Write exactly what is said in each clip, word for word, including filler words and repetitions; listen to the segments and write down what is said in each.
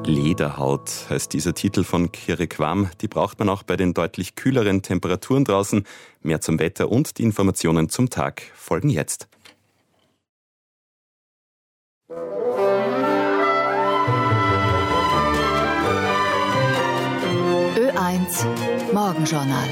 Lederhaut heißt dieser Titel von Kere Quam. Die braucht man auch bei den deutlich kühleren Temperaturen draußen. Mehr zum Wetter und die Informationen zum Tag folgen jetzt. Ö eins Morgenjournal.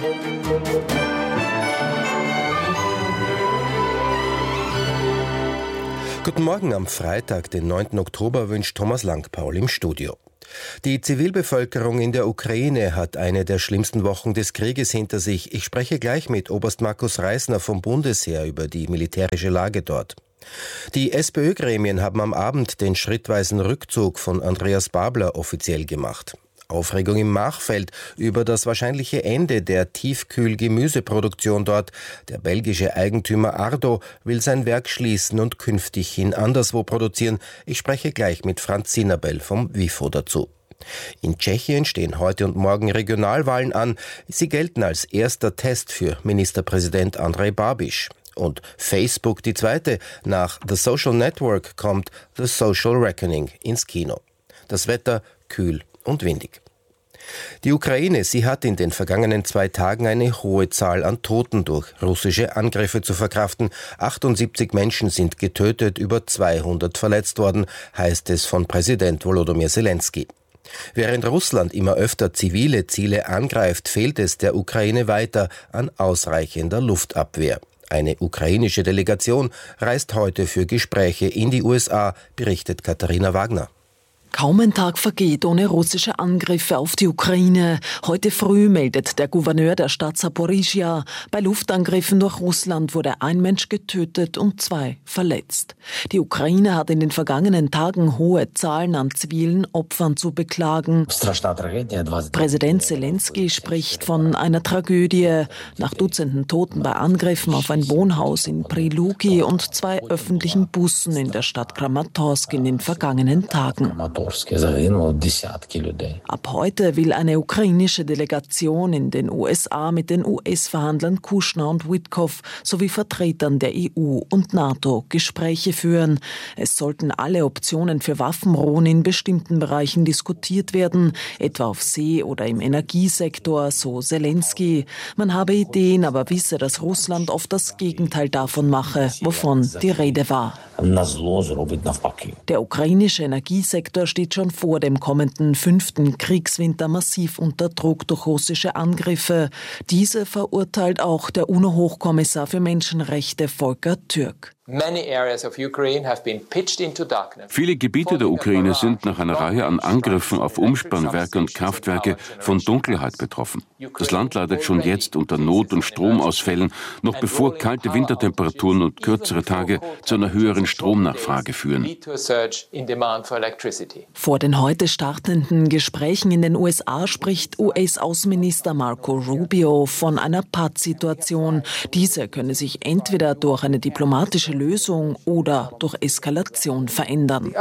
Guten Morgen am Freitag, den neunten Oktober, wünscht Thomas Langpaul im Studio. Die Zivilbevölkerung in der Ukraine hat eine der schlimmsten Wochen des Krieges hinter sich. Ich spreche gleich mit Oberst Markus Reisner vom Bundesheer über die militärische Lage dort. Die SPÖ-Gremien haben am Abend den schrittweisen Rückzug von Andreas Babler offiziell gemacht. Aufregung im Machfeld über das wahrscheinliche Ende der Tiefkühl-Gemüseproduktion dort. Der belgische Eigentümer Ardo will sein Werk schließen und künftig hin anderswo produzieren. Ich spreche gleich mit Franz Sinabel vom WIFO dazu. In Tschechien stehen heute und morgen Regionalwahlen an. Sie gelten als erster Test für Ministerpräsident Andrej Babiš. Und Facebook die zweite. Nach The Social Network kommt The Social Reckoning ins Kino. Das Wetter kühl und windig. Die Ukraine, sie hat in den vergangenen zwei Tagen eine hohe Zahl an Toten durch russische Angriffe zu verkraften. achtundsiebzig Menschen sind getötet, über zweihundert verletzt worden, heißt es von Präsident Volodymyr Zelensky. Während Russland immer öfter zivile Ziele angreift, fehlt es der Ukraine weiter an ausreichender Luftabwehr. Eine ukrainische Delegation reist heute für Gespräche in die U S A, berichtet Katharina Wagner. Kaum ein Tag vergeht ohne russische Angriffe auf die Ukraine. Heute früh meldet der Gouverneur der Stadt Saporischschja, bei Luftangriffen durch Russland wurde ein Mensch getötet und zwei verletzt. Die Ukraine hat in den vergangenen Tagen hohe Zahlen an zivilen Opfern zu beklagen. Präsident Zelensky spricht von einer Tragödie. Nach Dutzenden Toten bei Angriffen auf ein Wohnhaus in Priluki und zwei öffentlichen Bussen in der Stadt Kramatorsk in den vergangenen Tagen. Ab heute will eine ukrainische Delegation in den U S A mit den U S-Verhandlern Kushner und Witkow sowie Vertretern der E U und NATO Gespräche führen. Es sollten alle Optionen für Waffenruhen in bestimmten Bereichen diskutiert werden, etwa auf See oder im Energiesektor, so Zelensky. Man habe Ideen, aber wisse, dass Russland oft das Gegenteil davon mache, wovon die Rede war. Der ukrainische Energiesektor steht schon vor dem kommenden fünften Kriegswinter massiv unter Druck durch russische Angriffe. Diese verurteilt auch der UNO-Hochkommissar für Menschenrechte Volker Türk. Viele Gebiete der Ukraine sind nach einer Reihe an Angriffen auf Umspannwerke und Kraftwerke von Dunkelheit betroffen. Das Land leidet schon jetzt unter Not- und Stromausfällen, noch bevor kalte Wintertemperaturen und kürzere Tage zu einer höheren Stromnachfrage führen. Vor den heute startenden Gesprächen in den U S A spricht U S-Außenminister Marco Rubio von einer Pattsituation. Diese könne sich entweder durch eine diplomatische Lösung oder durch Eskalation verändern.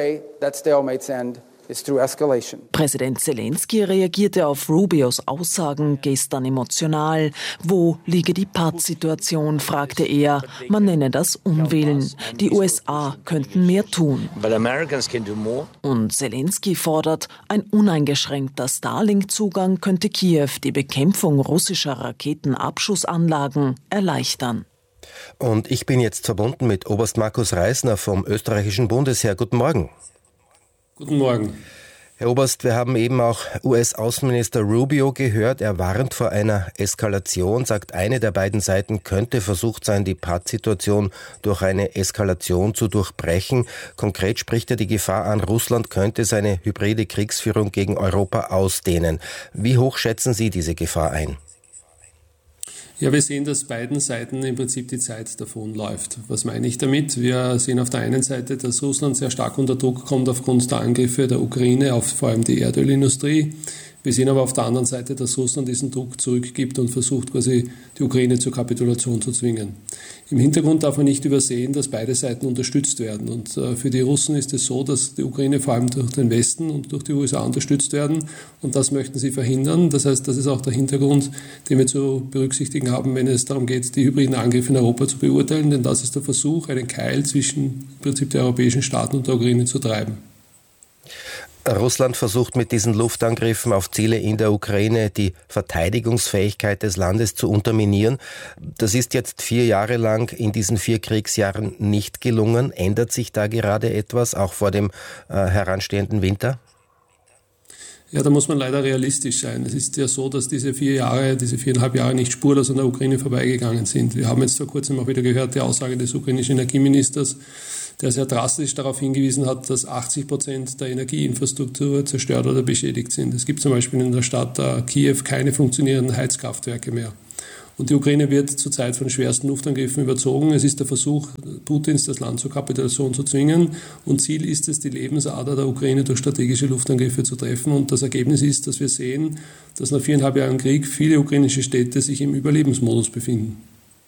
Präsident Zelensky reagierte auf Rubios Aussagen gestern emotional. Wo liege die Pattsituation, fragte er. Man nenne das Unwillen. Die U S A könnten mehr tun. Und Zelensky fordert, ein uneingeschränkter Starlink-Zugang könnte Kiew die Bekämpfung russischer Raketenabschussanlagen erleichtern. Und ich bin jetzt verbunden mit Oberst Markus Reisner vom österreichischen Bundesheer. Guten Morgen. Guten Morgen. Herr Oberst, wir haben eben auch U S-Außenminister Rubio gehört. Er warnt vor einer Eskalation, sagt, eine der beiden Seiten könnte versucht sein, die Pattsituation durch eine Eskalation zu durchbrechen. Konkret spricht er die Gefahr an, Russland könnte seine hybride Kriegsführung gegen Europa ausdehnen. Wie hoch schätzen Sie diese Gefahr ein? Ja, wir sehen, dass beiden Seiten im Prinzip die Zeit davonläuft. Was meine ich damit? Wir sehen auf der einen Seite, dass Russland sehr stark unter Druck kommt aufgrund der Angriffe der Ukraine auf vor allem die Erdölindustrie. Wir sehen aber auf der anderen Seite, dass Russland diesen Druck zurückgibt und versucht, quasi die Ukraine zur Kapitulation zu zwingen. Im Hintergrund darf man nicht übersehen, dass beide Seiten unterstützt werden. Und äh, für die Russen ist es so, dass die Ukraine vor allem durch den Westen und durch die U S A unterstützt werden. Und das möchten sie verhindern. Das heißt, das ist auch der Hintergrund, den wir zu berücksichtigen haben, wenn es darum geht, die hybriden Angriffe in Europa zu beurteilen. Denn das ist der Versuch, einen Keil zwischen im Prinzip der europäischen Staaten und der Ukraine zu treiben. Russland versucht mit diesen Luftangriffen auf Ziele in der Ukraine die Verteidigungsfähigkeit des Landes zu unterminieren. Das ist jetzt vier Jahre lang in diesen vier Kriegsjahren nicht gelungen. Ändert sich da gerade etwas, auch vor dem äh, heranstehenden Winter? Ja, da muss man leider realistisch sein. Es ist ja so, dass diese vier Jahre, diese viereinhalb Jahre nicht spurlos an der Ukraine vorbeigegangen sind. Wir haben jetzt vor kurzem auch wieder gehört, die Aussage des ukrainischen Energieministers, der sehr drastisch darauf hingewiesen hat, dass achtzig Prozent der Energieinfrastruktur zerstört oder beschädigt sind. Es gibt zum Beispiel in der Stadt Kiew keine funktionierenden Heizkraftwerke mehr. Und die Ukraine wird zurzeit von schwersten Luftangriffen überzogen. Es ist der Versuch Putins, das Land zur Kapitulation zu zwingen. Und Ziel ist es, die Lebensader der Ukraine durch strategische Luftangriffe zu treffen. Und das Ergebnis ist, dass wir sehen, dass nach viereinhalb Jahren Krieg viele ukrainische Städte sich im Überlebensmodus befinden.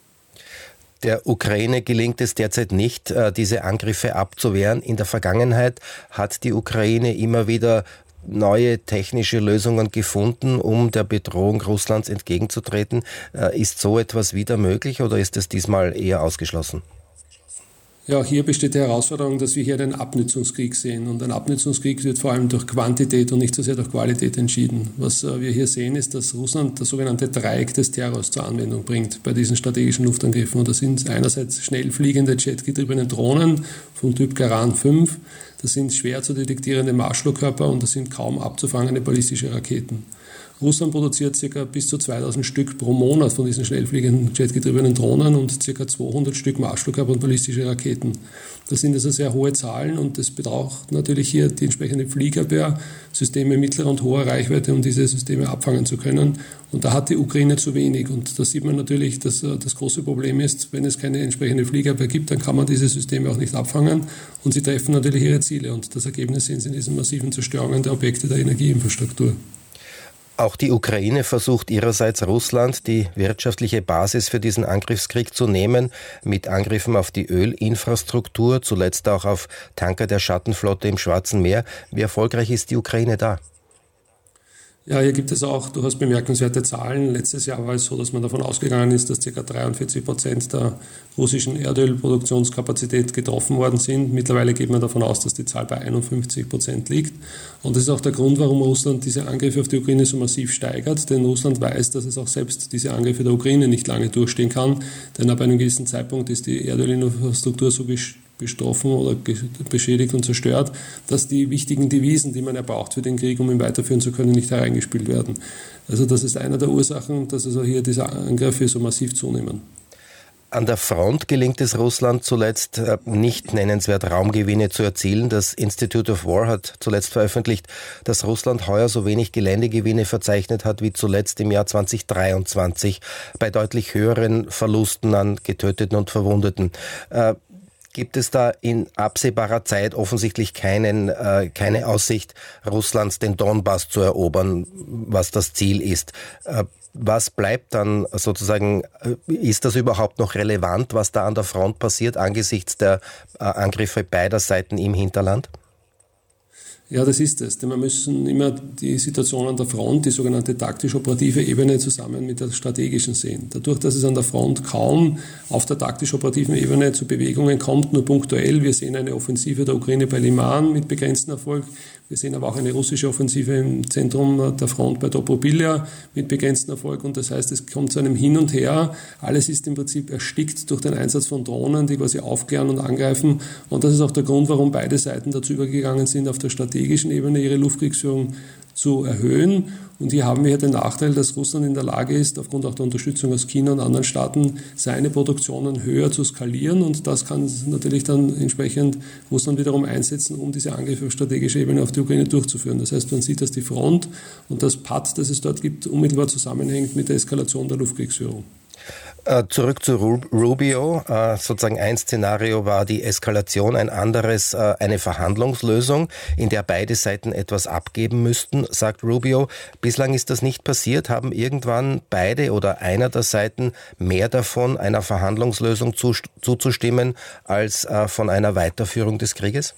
Der Ukraine gelingt es derzeit nicht, diese Angriffe abzuwehren. In der Vergangenheit hat die Ukraine immer wieder neue technische Lösungen gefunden, um der Bedrohung Russlands entgegenzutreten. Ist so etwas wieder möglich oder ist es diesmal eher ausgeschlossen? Ja, hier besteht die Herausforderung, dass wir hier einen Abnutzungskrieg sehen. Und ein Abnutzungskrieg wird vor allem durch Quantität und nicht so sehr durch Qualität entschieden. Was wir hier sehen, ist, dass Russland das sogenannte Dreieck des Terrors zur Anwendung bringt bei diesen strategischen Luftangriffen. Und das sind einerseits schnell fliegende jetgetriebene Drohnen vom Typ Garan fünf. Das sind schwer zu detektierende Marschflugkörper und das sind kaum abzufangende ballistische Raketen. Russland produziert ca. bis zu zweitausend Stück pro Monat von diesen schnellfliegenden jetgetriebenen Drohnen und ca. zweihundert Stück Marschflugkörper und ballistische Raketen. Das sind also sehr hohe Zahlen und es braucht natürlich hier die entsprechende Fliegerwehr, Systeme mittlerer und hoher Reichweite, um diese Systeme abfangen zu können. Und da hat die Ukraine zu wenig. Und da sieht man natürlich, dass das große Problem ist, wenn es keine entsprechende Fliegerwehr gibt, dann kann man diese Systeme auch nicht abfangen und sie treffen natürlich ihre Ziele. Und das Ergebnis sehen Sie in diesen massiven Zerstörungen der Objekte der Energieinfrastruktur. Auch die Ukraine versucht ihrerseits Russland die wirtschaftliche Basis für diesen Angriffskrieg zu nehmen, mit Angriffen auf die Ölinfrastruktur, zuletzt auch auf Tanker der Schattenflotte im Schwarzen Meer. Wie erfolgreich ist die Ukraine da? Ja, hier gibt es auch durchaus bemerkenswerte Zahlen. Letztes Jahr war es so, dass man davon ausgegangen ist, dass ca. dreiundvierzig Prozent der russischen Erdölproduktionskapazität getroffen worden sind. Mittlerweile geht man davon aus, dass die Zahl bei einundfünfzig Prozent liegt. Und das ist auch der Grund, warum Russland diese Angriffe auf die Ukraine so massiv steigert. Denn Russland weiß, dass es auch selbst diese Angriffe der Ukraine nicht lange durchstehen kann. Denn ab einem gewissen Zeitpunkt ist die Erdölinfrastruktur so betroffen oder beschädigt und zerstört, dass die wichtigen Devisen, die man ja braucht für den Krieg, um ihn weiterführen zu können, nicht hereingespielt werden. Also das ist einer der Ursachen, dass also hier diese Angriffe so massiv zunehmen. An der Front gelingt es Russland zuletzt nicht nennenswert Raumgewinne zu erzielen. Das Institute of War hat zuletzt veröffentlicht, dass Russland heuer so wenig Geländegewinne verzeichnet hat wie zuletzt im Jahr zweitausenddreiundzwanzig bei deutlich höheren Verlusten an Getöteten und Verwundeten. Äh, Gibt es da in absehbarer Zeit offensichtlich keinen, äh, keine Aussicht, Russlands den Donbass zu erobern, was das Ziel ist? Äh, was bleibt dann sozusagen, ist das überhaupt noch relevant, was da an der Front passiert angesichts der äh, Angriffe beider Seiten im Hinterland? Ja, das ist es. Denn wir müssen immer die Situation an der Front, die sogenannte taktisch-operative Ebene, zusammen mit der strategischen sehen. Dadurch, dass es an der Front kaum auf der taktisch-operativen Ebene zu Bewegungen kommt, nur punktuell. Wir sehen eine Offensive der Ukraine bei Liman mit begrenztem Erfolg. Wir sehen aber auch eine russische Offensive im Zentrum der Front bei Dobrobilja mit begrenztem Erfolg. Und das heißt, es kommt zu einem Hin und Her. Alles ist im Prinzip erstickt durch den Einsatz von Drohnen, die quasi aufklären und angreifen. Und das ist auch der Grund, warum beide Seiten dazu übergegangen sind, auf der strategischen Ebene ihre Luftkriegsführung zu erhöhen. Und hier haben wir den Nachteil, dass Russland in der Lage ist, aufgrund auch der Unterstützung aus China und anderen Staaten, seine Produktionen höher zu skalieren. Und das kann natürlich dann entsprechend Russland wiederum einsetzen, um diese Angriffe auf strategischer Ebene auf die Ukraine durchzuführen. Das heißt, man sieht, dass die Front und das Patt, das es dort gibt, unmittelbar zusammenhängt mit der Eskalation der Luftkriegsführung. Zurück zu Rubio. Sozusagen ein Szenario war die Eskalation, ein anderes eine Verhandlungslösung, in der beide Seiten etwas abgeben müssten, sagt Rubio. Bislang ist das nicht passiert. Haben irgendwann beide oder einer der Seiten mehr davon, einer Verhandlungslösung zuzustimmen, als von einer Weiterführung des Krieges?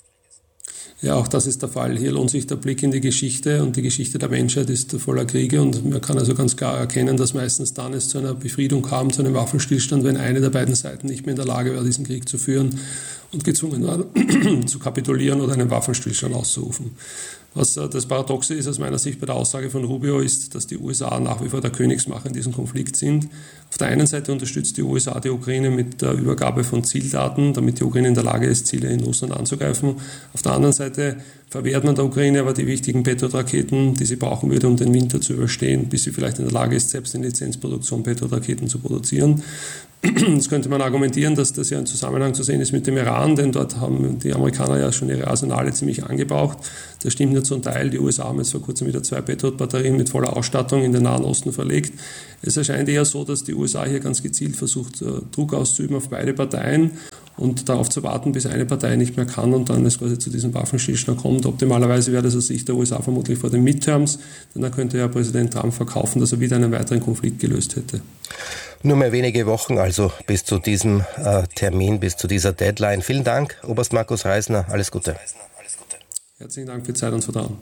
Ja, auch das ist der Fall. Hier lohnt sich der Blick in die Geschichte und die Geschichte der Menschheit ist voller Kriege und man kann also ganz klar erkennen, dass meistens dann es zu einer Befriedung kam, zu einem Waffenstillstand, wenn eine der beiden Seiten nicht mehr in der Lage war, diesen Krieg zu führen. und gezwungen waren, zu kapitulieren oder einen Waffenstillstand auszurufen. Was das Paradoxe ist aus meiner Sicht bei der Aussage von Rubio ist, dass die U S A nach wie vor der Königsmacher in diesem Konflikt sind. Auf der einen Seite unterstützt die U S A die Ukraine mit der Übergabe von Zieldaten, damit die Ukraine in der Lage ist, Ziele in Russland anzugreifen. Auf der anderen Seite verwehrt man der Ukraine aber die wichtigen Patriot-Raketen, die sie brauchen würde, um den Winter zu überstehen, bis sie vielleicht in der Lage ist, selbst in Lizenzproduktion Patriot-Raketen zu produzieren. Jetzt könnte man argumentieren, dass das ja im Zusammenhang zu sehen ist mit dem Iran, denn dort haben die Amerikaner ja schon ihre Arsenale ziemlich angebraucht. Das stimmt nur zum Teil. Die U S A haben jetzt vor kurzem wieder zwei Patriot-Batterien mit voller Ausstattung in den Nahen Osten verlegt. Es erscheint eher so, dass die U S A hier ganz gezielt versucht, Druck auszuüben auf beide Parteien und darauf zu warten, bis eine Partei nicht mehr kann und dann es quasi zu diesem Waffenstillstand kommt. Optimalerweise wäre das aus Sicht der U S A vermutlich vor den Midterms, denn dann könnte ja Präsident Trump verkaufen, dass er wieder einen weiteren Konflikt gelöst hätte. Nur mehr wenige Wochen also bis zu diesem äh, Termin, bis zu dieser Deadline. Vielen Dank, Oberst Markus Reisner. Alles Gute. Herzlichen Dank für Zeit und Vertrauen.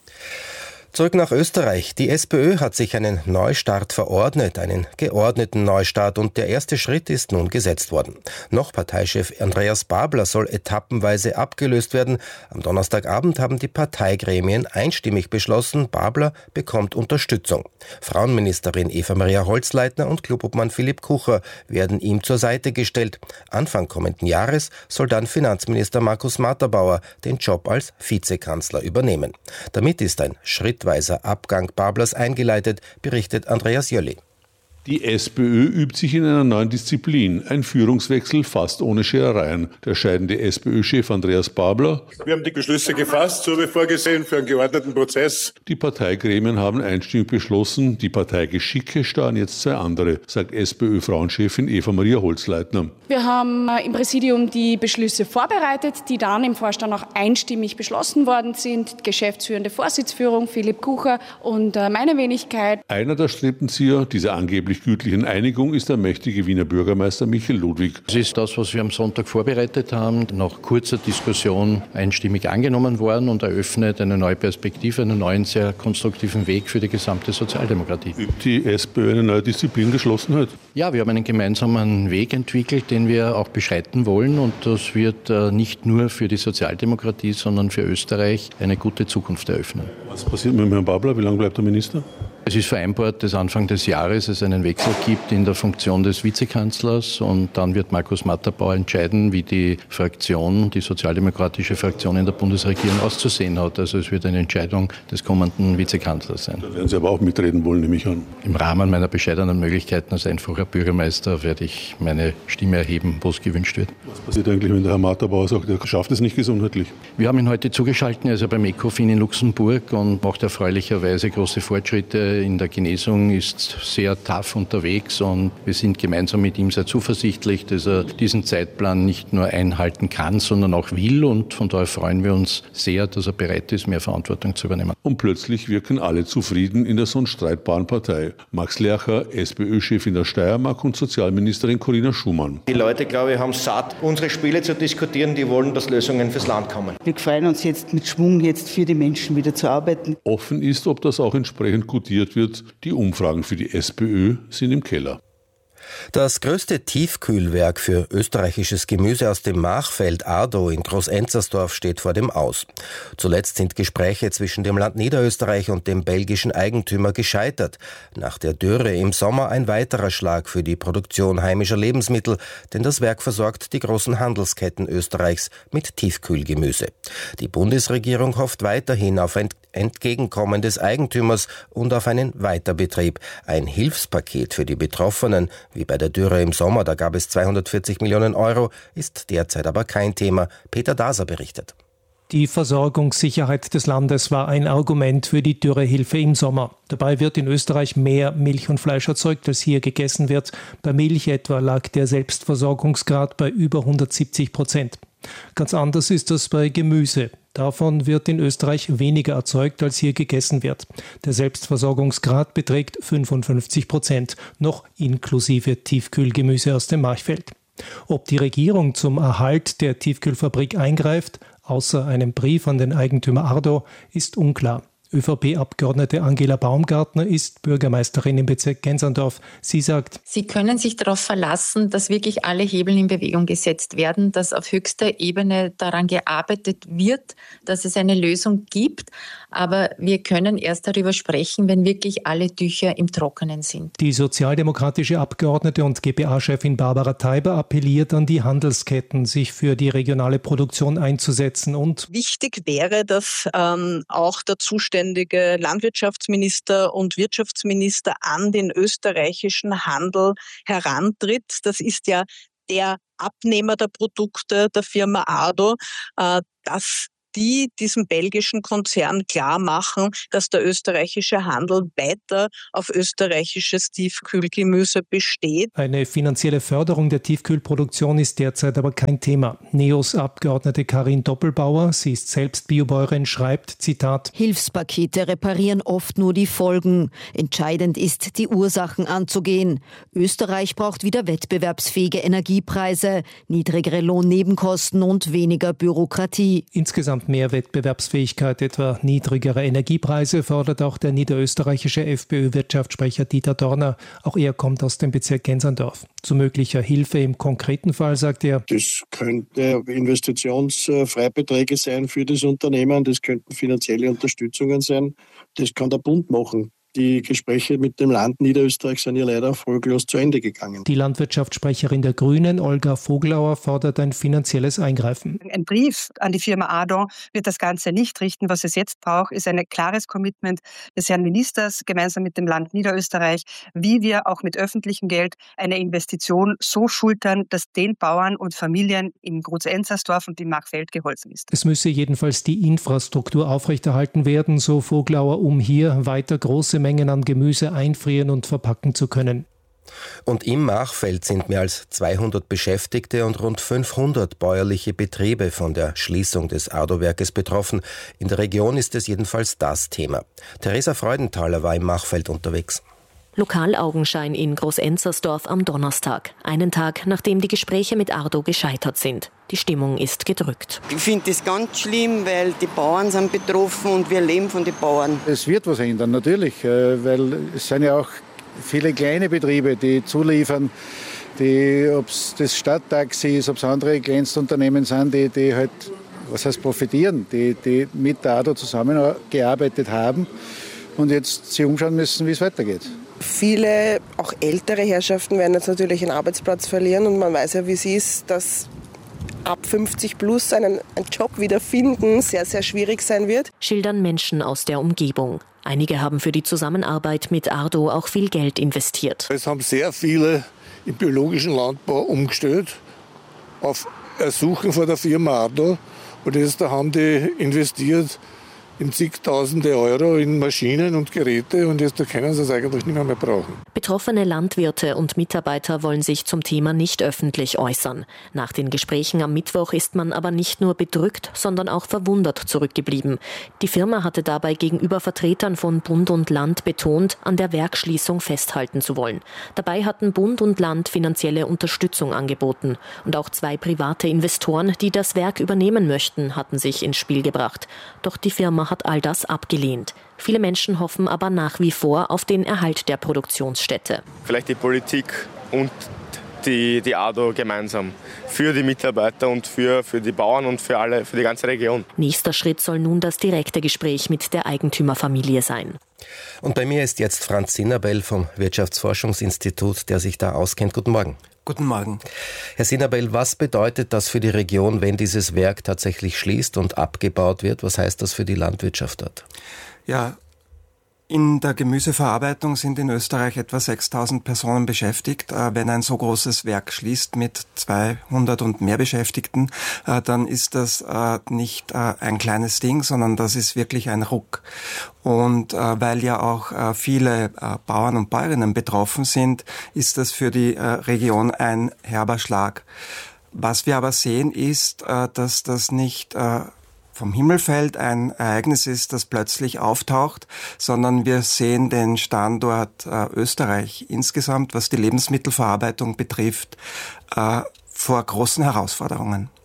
Zurück nach Österreich. Die SPÖ hat sich einen Neustart verordnet, einen geordneten Neustart, und der erste Schritt ist nun gesetzt worden. Noch Parteichef Andreas Babler soll etappenweise abgelöst werden. Am Donnerstagabend haben die Parteigremien einstimmig beschlossen, Babler bekommt Unterstützung. Frauenministerin Eva-Maria Holzleitner und Klubobmann Philipp Kucher werden ihm zur Seite gestellt. Anfang kommenden Jahres soll dann Finanzminister Markus Matterbauer den Job als Vizekanzler übernehmen. Damit ist ein Schritt Schrittweiser Abgang Bablers eingeleitet, berichtet Andreas Jölli. Die SPÖ übt sich in einer neuen Disziplin, ein Führungswechsel fast ohne Scherereien. Der scheidende SPÖ-Chef Andreas Babler: Wir haben die Beschlüsse gefasst, so wie vorgesehen, für einen geordneten Prozess. Die Parteigremien haben einstimmig beschlossen, die Parteigeschicke steuern jetzt zwei andere, sagt SPÖ-Frauenchefin Eva-Maria Holzleitner. Wir haben im Präsidium die Beschlüsse vorbereitet, die dann im Vorstand auch einstimmig beschlossen worden sind. Geschäftsführende Vorsitzführung Philipp Kucher und meine Wenigkeit. Einer der Strippenzieher dieser angeblich gütlichen Einigung ist der mächtige Wiener Bürgermeister Michael Ludwig. Das ist das, was wir am Sonntag vorbereitet haben, nach kurzer Diskussion einstimmig angenommen worden und eröffnet eine neue Perspektive, einen neuen, sehr konstruktiven Weg für die gesamte Sozialdemokratie. Übt die SPÖ eine neue Disziplin, Geschlossenheit? Ja, wir haben einen gemeinsamen Weg entwickelt, den wir auch beschreiten wollen, und das wird nicht nur für die Sozialdemokratie, sondern für Österreich eine gute Zukunft eröffnen. Was passiert mit Herrn Babler? Wie lange bleibt er Minister? Es ist vereinbart, dass Anfang des Jahres es einen Wechsel gibt in der Funktion des Vizekanzlers, und dann wird Markus Matterbauer entscheiden, wie die Fraktion, die sozialdemokratische Fraktion in der Bundesregierung auszusehen hat. Also es wird eine Entscheidung des kommenden Vizekanzlers sein. Da werden Sie aber auch mitreden wollen, nehme ich an. Im Rahmen meiner bescheidenen Möglichkeiten als einfacher Bürgermeister werde ich meine Stimme erheben, wo es gewünscht wird. Was passiert eigentlich, wenn der Herr Matterbauer sagt, er schafft es nicht gesundheitlich? Wir haben ihn heute zugeschaltet, er ist ja beim ECOFIN in Luxemburg und macht erfreulicherweise große Fortschritte in der Genesung, ist sehr tough unterwegs, und wir sind gemeinsam mit ihm sehr zuversichtlich, dass er diesen Zeitplan nicht nur einhalten kann, sondern auch will, und von daher freuen wir uns sehr, dass er bereit ist, mehr Verantwortung zu übernehmen. Und plötzlich wirken alle zufrieden in der sonst streitbaren Partei. Max Lercher, SPÖ-Chef in der Steiermark, und Sozialministerin Corinna Schumann. Die Leute, glaube ich, haben satt, unsere Spiele zu diskutieren, die wollen, dass Lösungen fürs Land kommen. Wir freuen uns jetzt mit Schwung, jetzt für die Menschen wieder zu arbeiten. Offen ist, ob das auch entsprechend gutiert wird. Die Umfragen für die SPÖ sind im Keller. Das größte Tiefkühlwerk für österreichisches Gemüse aus dem Machfeld Ardo in Groß-Enzersdorf steht vor dem Aus. Zuletzt sind Gespräche zwischen dem Land Niederösterreich und dem belgischen Eigentümer gescheitert. Nach der Dürre im Sommer ein weiterer Schlag für die Produktion heimischer Lebensmittel, denn das Werk versorgt die großen Handelsketten Österreichs mit Tiefkühlgemüse. Die Bundesregierung hofft weiterhin auf ein Entgegenkommen des Eigentümers und auf einen Weiterbetrieb. Ein Hilfspaket für die Betroffenen, wie bei der Dürre im Sommer, da gab es zweihundertvierzig Millionen Euro, ist derzeit aber kein Thema. Peter Daser berichtet. Die Versorgungssicherheit des Landes war ein Argument für die Dürrehilfe im Sommer. Dabei wird in Österreich mehr Milch und Fleisch erzeugt, als hier gegessen wird. Bei Milch etwa lag der Selbstversorgungsgrad bei über hundertsiebzig Prozent. Ganz anders ist das bei Gemüse. Davon wird in Österreich weniger erzeugt, als hier gegessen wird. Der Selbstversorgungsgrad beträgt fünfundfünfzig Prozent, noch inklusive Tiefkühlgemüse aus dem Machfeld. Ob die Regierung zum Erhalt der Tiefkühlfabrik eingreift, außer einem Brief an den Eigentümer Ardo, ist unklar. ÖVP-Abgeordnete Angela Baumgartner ist Bürgermeisterin im Bezirk Gensandorf. Sie sagt: Sie können sich darauf verlassen, dass wirklich alle Hebel in Bewegung gesetzt werden, dass auf höchster Ebene daran gearbeitet wird, dass es eine Lösung gibt. Aber wir können erst darüber sprechen, wenn wirklich alle Tücher im Trockenen sind. Die sozialdemokratische Abgeordnete und G B A-Chefin Barbara Teiber appelliert an die Handelsketten, sich für die regionale Produktion einzusetzen. Und wichtig wäre, dass ähm, auch der zuständige Landwirtschaftsminister und Wirtschaftsminister an den österreichischen Handel herantritt. Das ist ja der Abnehmer der Produkte der Firma Ardo, äh, dass die diesem belgischen Konzern klar machen, dass der österreichische Handel weiter auf österreichisches Tiefkühlgemüse besteht. Eine finanzielle Förderung der Tiefkühlproduktion ist derzeit aber kein Thema. NEOS-Abgeordnete Karin Doppelbauer, sie ist selbst Biobäuerin, schreibt, Zitat: Hilfspakete reparieren oft nur die Folgen. Entscheidend ist, die Ursachen anzugehen. Österreich braucht wieder wettbewerbsfähige Energiepreise, niedrigere Lohnnebenkosten und weniger Bürokratie. Insgesamt mehr Wettbewerbsfähigkeit, etwa niedrigere Energiepreise, fordert auch der niederösterreichische FPÖ-Wirtschaftssprecher Dieter Dorner. Auch er kommt aus dem Bezirk Gensandorf. Zu möglicher Hilfe im konkreten Fall sagt er: Das könnte Investitionsfreibeträge sein für das Unternehmen, das könnten finanzielle Unterstützungen sein. Das kann der Bund machen. Die Gespräche mit dem Land Niederösterreich sind ja leider erfolglos zu Ende gegangen. Die Landwirtschaftssprecherin der Grünen, Olga Voglauer, fordert ein finanzielles Eingreifen. Ein Brief an die Firma Ardo wird das Ganze nicht richten. Was es jetzt braucht, ist ein klares Commitment des Herrn Ministers gemeinsam mit dem Land Niederösterreich, wie wir auch mit öffentlichem Geld eine Investition so schultern, dass den Bauern und Familien im Groß-Enzersdorf und im Machfeld geholfen ist. Es müsse jedenfalls die Infrastruktur aufrechterhalten werden, so Voglauer, um hier weiter große Mengen an Gemüse einfrieren und verpacken zu können. Und im Machfeld sind mehr als zweihundert Beschäftigte und rund fünfhundert bäuerliche Betriebe von der Schließung des Ardo-Werkes betroffen. In der Region ist es jedenfalls das Thema. Theresa Freudenthaler war im Machfeld unterwegs. Lokalaugenschein in Groß-Enzersdorf am Donnerstag, einen Tag, nachdem die Gespräche mit Ardo gescheitert sind. Die Stimmung ist gedrückt. Ich finde das ganz schlimm, weil die Bauern sind betroffen und wir leben von den Bauern. Es wird was ändern, natürlich, weil es sind ja auch viele kleine Betriebe, die zuliefern, die, ob es das Stadttaxi ist, ob es andere Kleinstunternehmen sind, die, die halt, was heißt profitieren, die, die mit der Ardo zusammengearbeitet haben und jetzt sich umschauen müssen, wie es weitergeht. Viele, auch ältere Herrschaften, werden jetzt natürlich einen Arbeitsplatz verlieren und man weiß ja, wie es ist, dass ab fünfzig plus einen, einen Job wieder finden sehr, sehr schwierig sein wird. Schildern Menschen aus der Umgebung. Einige haben für die Zusammenarbeit mit Ardo auch viel Geld investiert. Es haben sehr viele im biologischen Landbau umgestellt auf Ersuchen von der Firma Ardo. Und jetzt da haben die investiert in zigtausende Euro in Maschinen und Geräte und jetzt können sie es eigentlich nicht mehr, mehr brauchen. Betroffene Landwirte und Mitarbeiter wollen sich zum Thema nicht öffentlich äußern. Nach den Gesprächen am Mittwoch ist man aber nicht nur bedrückt, sondern auch verwundert zurückgeblieben. Die Firma hatte dabei gegenüber Vertretern von Bund und Land betont, an der Werksschließung festhalten zu wollen. Dabei hatten Bund und Land finanzielle Unterstützung angeboten. Und auch zwei private Investoren, die das Werk übernehmen möchten, hatten sich ins Spiel gebracht. Doch die Firma hat all das abgelehnt. Viele Menschen hoffen aber nach wie vor auf den Erhalt der Produktionsstätte. Vielleicht die Politik und die, die Ardo gemeinsam für die Mitarbeiter und für, für die Bauern und für alle, für die ganze Region. Nächster Schritt soll nun das direkte Gespräch mit der Eigentümerfamilie sein. Und bei mir ist jetzt Franz Sinnerbell vom Wirtschaftsforschungsinstitut, der sich da auskennt. Guten Morgen. Guten Morgen. Herr Sinnerbell, was bedeutet das für die Region, wenn dieses Werk tatsächlich schließt und abgebaut wird? Was heißt das für die Landwirtschaft dort? Ja, in der Gemüseverarbeitung sind in Österreich etwa sechstausend Personen beschäftigt. Wenn ein so großes Werk schließt mit zweihundert und mehr Beschäftigten, dann ist das nicht ein kleines Ding, sondern das ist wirklich ein Ruck. Und weil ja auch viele Bauern und Bäuerinnen betroffen sind, ist das für die Region ein herber Schlag. Was wir aber sehen, ist, dass das nicht vom Himmel fällt, ein Ereignis ist, das plötzlich auftaucht, sondern wir sehen den Standort äh, Österreich insgesamt, was die Lebensmittelverarbeitung betrifft, äh, vor großen Herausforderungen.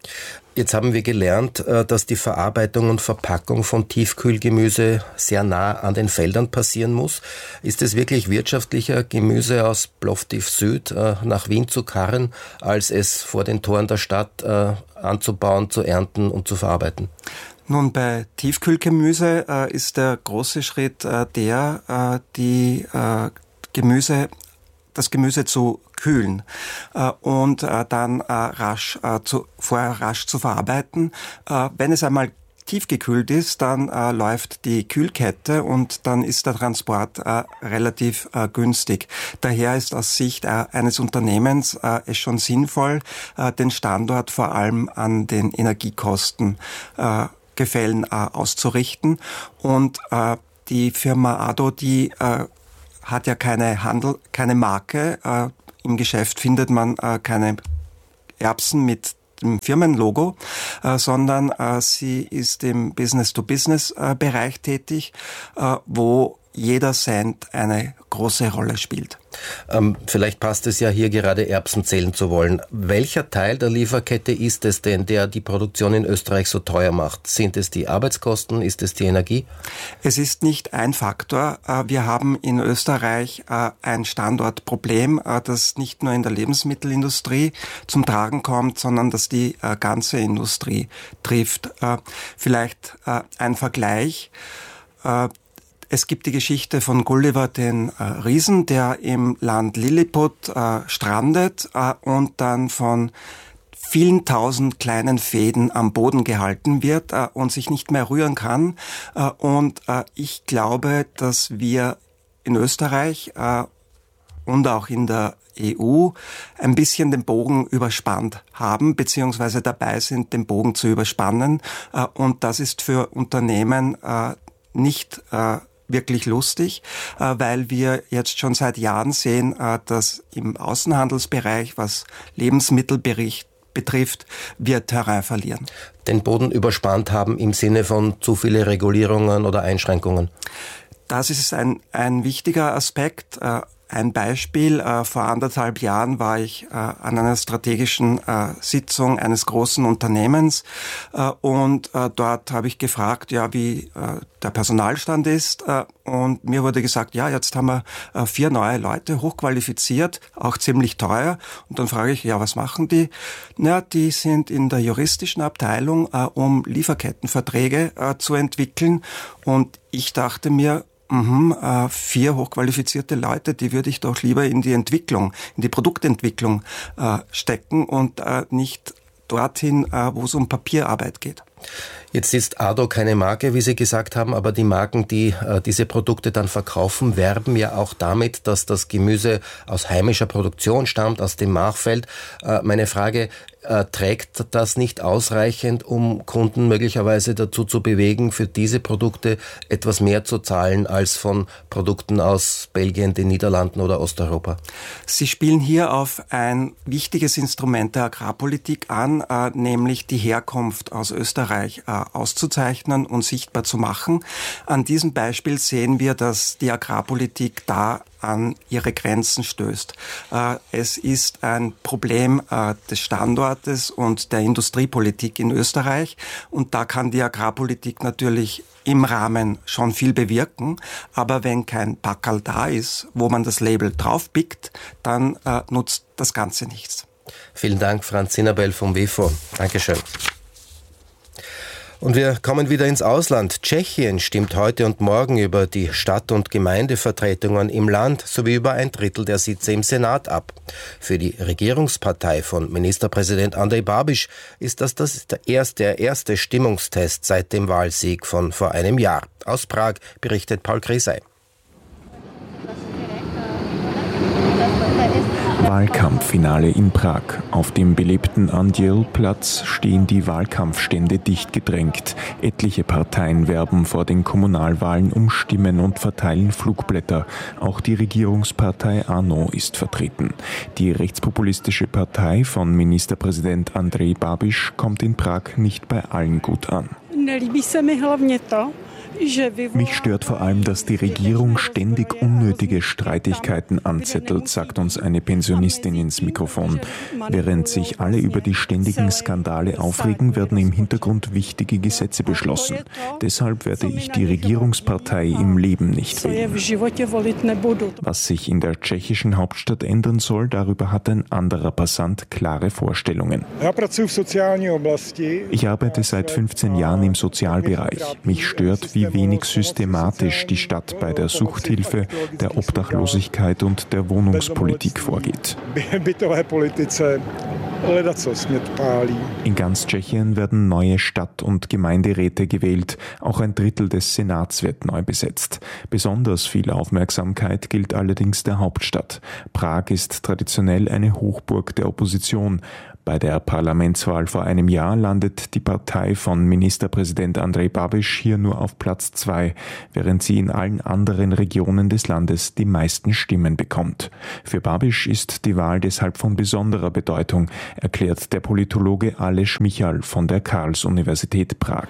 Jetzt haben wir gelernt, dass die Verarbeitung und Verpackung von Tiefkühlgemüse sehr nah an den Feldern passieren muss. Ist es wirklich wirtschaftlicher, Gemüse aus Plovdiv Süd nach Wien zu karren, als es vor den Toren der Stadt anzubauen, zu ernten und zu verarbeiten? Nun, bei Tiefkühlgemüse äh, ist der große Schritt äh, der, äh, die äh, Gemüse, das Gemüse zu kühlen äh, und äh, dann äh, rasch äh, zu, vorher rasch zu verarbeiten. Äh, wenn es einmal tiefgekühlt ist, dann äh, läuft die Kühlkette und dann ist der Transport äh, relativ äh, günstig. Daher ist aus Sicht äh, eines Unternehmens äh, es schon sinnvoll, äh, den Standort vor allem an den Energiekosten äh, Gefällen äh, auszurichten. Und äh, die Firma Ado, die äh, hat ja keine Handel, keine Marke. Äh, Im Geschäft findet man äh, keine Erbsen mit dem Firmenlogo, äh, sondern äh, sie ist im Business-to-Business-Bereich äh, tätig, äh, wo jeder Cent eine große Rolle spielt. Ähm, vielleicht passt es ja hier gerade, Erbsen zählen zu wollen. Welcher Teil der Lieferkette ist es denn, der die Produktion in Österreich so teuer macht? Sind es die Arbeitskosten? Ist es die Energie? Es ist nicht ein Faktor. Wir haben in Österreich ein Standortproblem, das nicht nur in der Lebensmittelindustrie zum Tragen kommt, sondern das die ganze Industrie trifft. Vielleicht ein Vergleich. Es gibt die Geschichte von Gulliver den äh, Riesen, der im Land Lilliput äh, strandet äh, und dann von vielen tausend kleinen Fäden am Boden gehalten wird äh, und sich nicht mehr rühren kann. Äh, und äh, ich glaube, dass wir in Österreich äh, und auch in der E U ein bisschen den Bogen überspannt haben, beziehungsweise dabei sind, den Bogen zu überspannen. Äh, und das ist für Unternehmen äh, nicht äh, wirklich lustig, weil wir jetzt schon seit Jahren sehen, dass im Außenhandelsbereich, was Lebensmittelbericht betrifft, wir Terrain verlieren. Den Boden überspannt haben im Sinne von zu viele Regulierungen oder Einschränkungen? Das ist ein, ein wichtiger Aspekt. Ein Beispiel, äh, vor anderthalb Jahren war ich äh, an einer strategischen äh, Sitzung eines großen Unternehmens äh, und äh, dort habe ich gefragt, ja, wie äh, der Personalstand ist äh, und mir wurde gesagt, ja, jetzt haben wir äh, vier neue Leute, hochqualifiziert, auch ziemlich teuer und dann frage ich, ja, was machen die? Na, die sind in der juristischen Abteilung, äh, um Lieferkettenverträge äh, zu entwickeln und ich dachte mir, Mhm, äh, vier hochqualifizierte Leute, die würde ich doch lieber in die Entwicklung, in die Produktentwicklung äh, stecken und äh, nicht dorthin, äh, wo es um Papierarbeit geht. Jetzt ist Ado keine Marke, wie Sie gesagt haben, aber die Marken, die äh, diese Produkte dann verkaufen, werben ja auch damit, dass das Gemüse aus heimischer Produktion stammt, aus dem Machfeld. Äh, meine Frage, äh, trägt das nicht ausreichend, um Kunden möglicherweise dazu zu bewegen, für diese Produkte etwas mehr zu zahlen als von Produkten aus Belgien, den Niederlanden oder Osteuropa? Sie spielen hier auf ein wichtiges Instrument der Agrarpolitik an, äh, nämlich die Herkunft aus Österreich äh, auszuzeichnen und sichtbar zu machen. An diesem Beispiel sehen wir, dass die Agrarpolitik da an ihre Grenzen stößt. Äh, es ist ein Problem äh, des Standortes und der Industriepolitik in Österreich und da kann die Agrarpolitik natürlich im Rahmen schon viel bewirken, aber wenn kein Packerl da ist, wo man das Label draufpickt, dann äh, nutzt das Ganze nichts. Vielen Dank, Franz Zinnerbell vom W I F O. Dankeschön. Und wir kommen wieder ins Ausland. Tschechien stimmt heute und morgen über die Stadt- und Gemeindevertretungen im Land sowie über ein Drittel der Sitze im Senat ab. Für die Regierungspartei von Ministerpräsident Andrej Babiš ist das, das der erste, der erste Stimmungstest seit dem Wahlsieg von vor einem Jahr. Aus Prag berichtet Paul Kresey. Wahlkampffinale in Prag. Auf dem belebten Anděl-Platz stehen die Wahlkampfstände dicht gedrängt. Etliche Parteien werben vor den Kommunalwahlen um Stimmen und verteilen Flugblätter. Auch die Regierungspartei ANO ist vertreten. Die rechtspopulistische Partei von Ministerpräsident Andrej Babiš kommt in Prag nicht bei allen gut an. Nelíbí se mi hlavně to, Mich stört vor allem, dass die Regierung ständig unnötige Streitigkeiten anzettelt, sagt uns eine Pensionistin ins Mikrofon. Während sich alle über die ständigen Skandale aufregen, werden im Hintergrund wichtige Gesetze beschlossen. Deshalb werde ich die Regierungspartei im Leben nicht wählen. Was sich in der tschechischen Hauptstadt ändern soll, darüber hat ein anderer Passant klare Vorstellungen. Ich arbeite seit fünfzehn Jahren im Sozialbereich. Mich stört, wie wenig systematisch die Stadt bei der Suchthilfe, der Obdachlosigkeit und der Wohnungspolitik vorgeht. In ganz Tschechien werden neue Stadt- und Gemeinderäte gewählt. Auch ein Drittel des Senats wird neu besetzt. Besonders viel Aufmerksamkeit gilt allerdings der Hauptstadt. Prag ist traditionell eine Hochburg der Opposition. Bei der Parlamentswahl vor einem Jahr landet die Partei von Ministerpräsident Andrej Babiš hier nur auf Platz zwei, während sie in allen anderen Regionen des Landes die meisten Stimmen bekommt. Für Babiš ist die Wahl deshalb von besonderer Bedeutung, erklärt der Politologe Aleš Michal von der Karls-Universität Prag.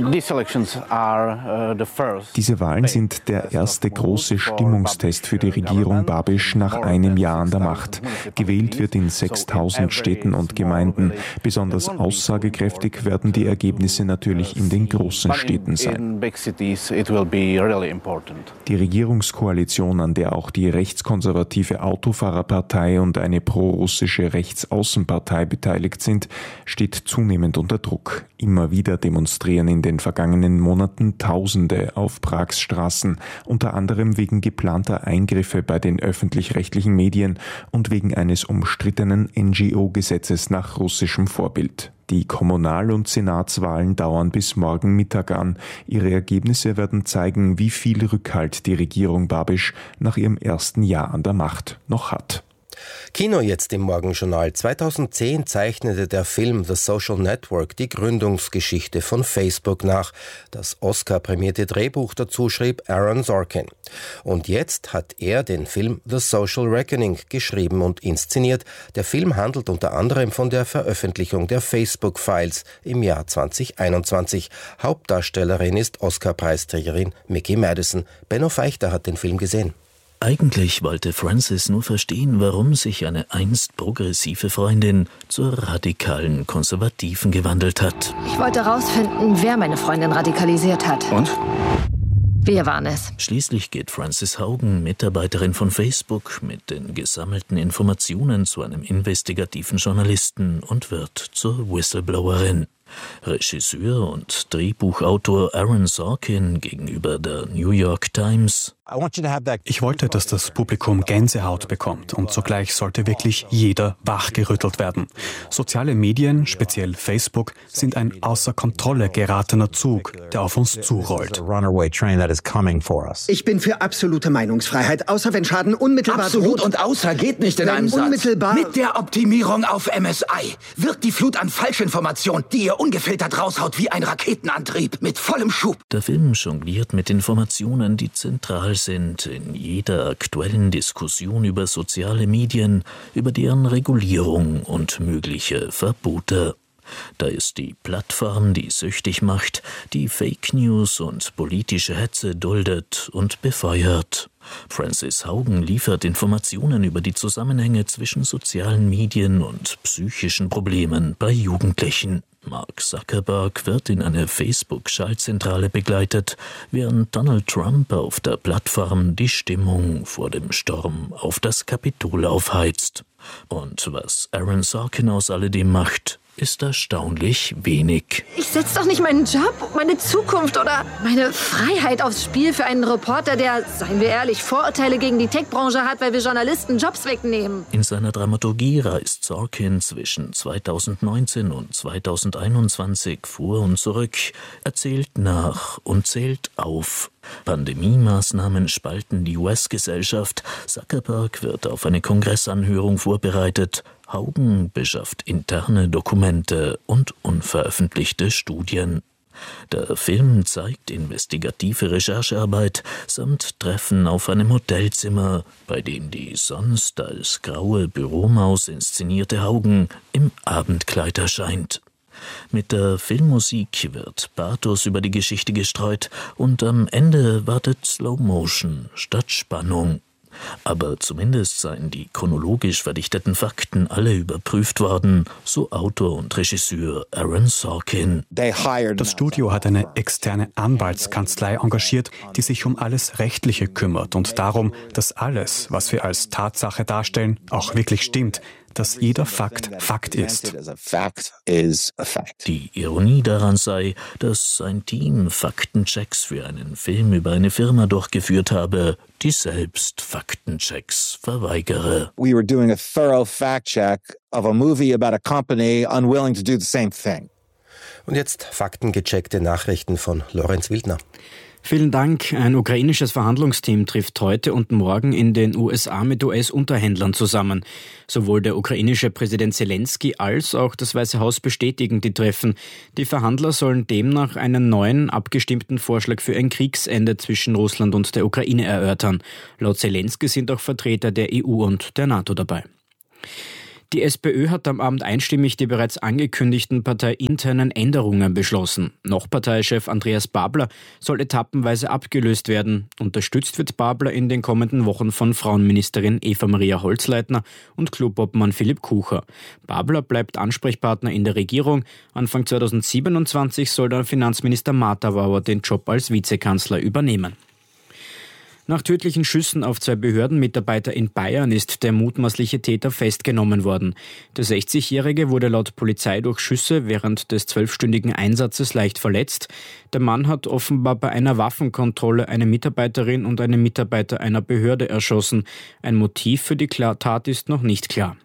Diese Wahlen sind der erste große Stimmungstest für die Regierung Babiš nach einem Jahr an der Macht. Gewählt wird in sechstausend Städten und Gemeinden. Besonders aussagekräftig werden die Ergebnisse natürlich in den großen Städten sein. Die Regierungskoalition, an der auch die rechtskonservative Autofahrerpartei und eine prorussische Rechtsaußenpartei beteiligt sind, steht zunehmend unter Druck. Immer wieder demonstrieren in den vergangenen Monaten Tausende auf Prags Straßen, unter anderem wegen geplanter Eingriffe bei den öffentlich-rechtlichen Medien und wegen eines umstrittenen N G O-Gesetzes nach russischem Vorbild. Die Kommunal- und Senatswahlen dauern bis morgen Mittag an. Ihre Ergebnisse werden zeigen, wie viel Rückhalt die Regierung Babiš nach ihrem ersten Jahr an der Macht noch hat. Kino jetzt im Morgenjournal. zweitausendzehn zeichnete der Film The Social Network die Gründungsgeschichte von Facebook nach. Das Oscar-prämierte Drehbuch dazu schrieb Aaron Sorkin. Und jetzt hat er den Film The Social Reckoning geschrieben und inszeniert. Der Film handelt unter anderem von der Veröffentlichung der Facebook-Files im Jahr zweitausendeinundzwanzig. Hauptdarstellerin ist Oscar-Preisträgerin Mickey Madison. Benno Feichter hat den Film gesehen. Eigentlich wollte Frances nur verstehen, warum sich eine einst progressive Freundin zur radikalen Konservativen gewandelt hat. Ich wollte herausfinden, wer meine Freundin radikalisiert hat. Und? Wir waren es. Schließlich geht Frances Haugen, Mitarbeiterin von Facebook, mit den gesammelten Informationen zu einem investigativen Journalisten und wird zur Whistleblowerin. Regisseur und Drehbuchautor Aaron Sorkin gegenüber der New York Times. Ich wollte, dass das Publikum Gänsehaut bekommt und zugleich sollte wirklich jeder wachgerüttelt werden. Soziale Medien, speziell Facebook, sind ein außer Kontrolle geratener Zug, der auf uns zurollt. Ich bin für absolute Meinungsfreiheit, außer wenn Schaden unmittelbar Absolut droht. und außer geht nicht in einem Satz. Unmittelbar Mit der Optimierung auf M S I wirkt die Flut an Falschinformation, die ihr ungefiltert raushaut wie ein Raketenantrieb mit vollem Schub. Der Film jongliert mit Informationen, die zentral sind in jeder aktuellen Diskussion über soziale Medien, über deren Regulierung und mögliche Verbote. Da ist die Plattform, die süchtig macht, die Fake News und politische Hetze duldet und befeuert. Frances Haugen liefert Informationen über die Zusammenhänge zwischen sozialen Medien und psychischen Problemen bei Jugendlichen. Mark Zuckerberg wird in eine Facebook-Schaltzentrale begleitet, während Donald Trump auf der Plattform die Stimmung vor dem Sturm auf das Kapitol aufheizt. Und was Aaron Sorkin aus alledem macht, ist erstaunlich wenig. Ich setze doch nicht meinen Job, meine Zukunft oder meine Freiheit aufs Spiel für einen Reporter, der, seien wir ehrlich, Vorurteile gegen die Tech-Branche hat, weil wir Journalisten Jobs wegnehmen. In seiner Dramaturgie reist Sorkin zwischen zweitausendneunzehn und zweitausendeinundzwanzig vor und zurück, erzählt nach und zählt auf. Pandemie-Maßnahmen spalten die U S-Gesellschaft. Zuckerberg wird auf eine Kongressanhörung vorbereitet. Haugen beschafft interne Dokumente und unveröffentlichte Studien. Der Film zeigt investigative Recherchearbeit samt Treffen auf einem Hotelzimmer, bei dem die sonst als graue Büromaus inszenierte Haugen im Abendkleid erscheint. Mit der Filmmusik wird Pathos über die Geschichte gestreut und am Ende wartet Slow Motion statt Spannung. Aber zumindest seien die chronologisch verdichteten Fakten alle überprüft worden, so Autor und Regisseur Aaron Sorkin. Das Studio hat eine externe Anwaltskanzlei engagiert, die sich um alles Rechtliche kümmert und darum, dass alles, was wir als Tatsache darstellen, auch wirklich stimmt, dass jeder Fakt Fakt ist. Die Ironie daran sei, dass sein Team Faktenchecks für einen Film über eine Firma durchgeführt habe, die selbst Faktenchecks verweigere. We were doing a thorough fact check of a movie about a company unwilling to do the same thing. Und jetzt faktengecheckte Nachrichten von Lorenz Wildner. Vielen Dank. Ein ukrainisches Verhandlungsteam trifft heute und morgen in den U S A mit U S-Unterhändlern zusammen. Sowohl der ukrainische Präsident Zelensky als auch das Weiße Haus bestätigen die Treffen. Die Verhandler sollen demnach einen neuen, abgestimmten Vorschlag für ein Kriegsende zwischen Russland und der Ukraine erörtern. Laut Zelensky sind auch Vertreter der E U und der NATO dabei. Die SPÖ hat am Abend einstimmig die bereits angekündigten parteiinternen Änderungen beschlossen. Noch Parteichef Andreas Babler soll etappenweise abgelöst werden. Unterstützt wird Babler in den kommenden Wochen von Frauenministerin Eva-Maria Holzleitner und Klubobmann Philipp Kucher. Babler bleibt Ansprechpartner in der Regierung. Anfang zweitausendsiebenundzwanzig soll dann Finanzminister Matterauer den Job als Vizekanzler übernehmen. Nach tödlichen Schüssen auf zwei Behördenmitarbeiter in Bayern ist der mutmaßliche Täter festgenommen worden. Der sechzigjährige wurde laut Polizei durch Schüsse während des zwölfstündigen Einsatzes leicht verletzt. Der Mann hat offenbar bei einer Waffenkontrolle eine Mitarbeiterin und einen Mitarbeiter einer Behörde erschossen. Ein Motiv für die Tat ist noch nicht klar.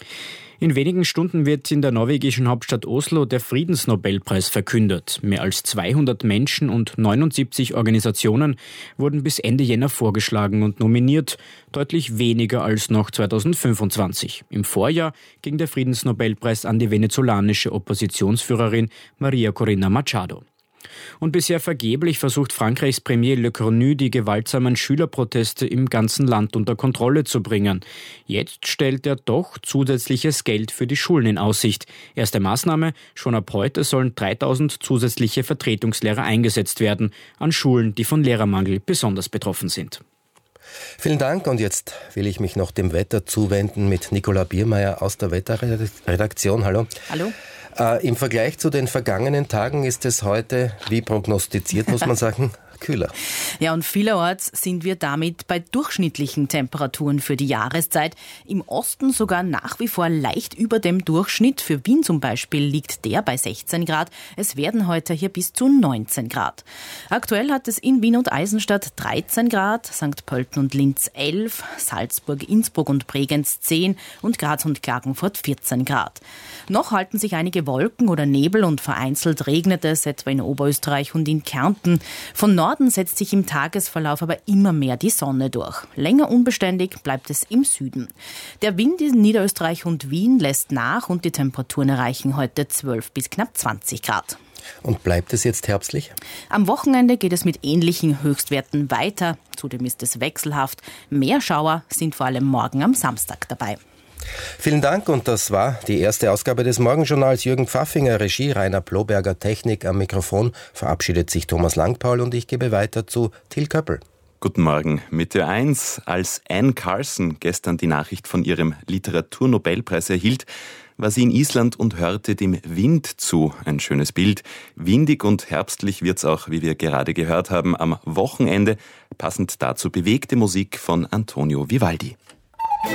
In wenigen Stunden wird in der norwegischen Hauptstadt Oslo der Friedensnobelpreis verkündet. Mehr als zweihundert Menschen und neunundsiebzig Organisationen wurden bis Ende Jänner vorgeschlagen und nominiert, deutlich weniger als noch zweitausendfünfundzwanzig. Im Vorjahr ging der Friedensnobelpreis an die venezolanische Oppositionsführerin Maria Corina Machado. Und bisher vergeblich versucht Frankreichs Premier Le Cornu, die gewaltsamen Schülerproteste im ganzen Land unter Kontrolle zu bringen. Jetzt stellt er doch zusätzliches Geld für die Schulen in Aussicht. Erste Maßnahme: Schon ab heute sollen dreitausend zusätzliche Vertretungslehrer eingesetzt werden an Schulen, die von Lehrermangel besonders betroffen sind. Vielen Dank und jetzt will ich mich noch dem Wetter zuwenden mit Nicola Biermeier aus der Wetterredaktion. Hallo. Hallo. Äh, Im Vergleich zu den vergangenen Tagen ist es heute, wie prognostiziert, muss man sagen, kühler. Ja, und vielerorts sind wir damit bei durchschnittlichen Temperaturen für die Jahreszeit. Im Osten sogar nach wie vor leicht über dem Durchschnitt. Für Wien zum Beispiel liegt der bei sechzehn Grad. Es werden heute hier bis zu neunzehn Grad. Aktuell hat es in Wien und Eisenstadt dreizehn Grad, Sankt Pölten und Linz elf, Salzburg, Innsbruck und Bregenz zehn und Graz und Klagenfurt vierzehn Grad. Noch halten sich einige Wolken oder Nebel und vereinzelt regnet es, etwa in Oberösterreich und in Kärnten. Von Norden setzt sich im Tagesverlauf aber immer mehr die Sonne durch. Länger unbeständig bleibt es im Süden. Der Wind in Niederösterreich und Wien lässt nach und die Temperaturen erreichen heute zwölf bis knapp zwanzig Grad. Und bleibt es jetzt herbstlich? Am Wochenende geht es mit ähnlichen Höchstwerten weiter. Zudem ist es wechselhaft. Mehr Schauer sind vor allem morgen am Samstag dabei. Vielen Dank und das war die erste Ausgabe des Morgenjournals. Jürgen Pfaffinger, Regie, Rainer Ploberger, Technik am Mikrofon. Verabschiedet sich Thomas Langpaul und ich gebe weiter zu Till Köppel. Guten Morgen. Mit Tür eins, als Anne Carson gestern die Nachricht von ihrem Literaturnobelpreis erhielt, war sie in Island und hörte dem Wind zu. Ein schönes Bild. Windig und herbstlich wird's auch, wie wir gerade gehört haben, am Wochenende. Passend dazu bewegte Musik von Antonio Vivaldi.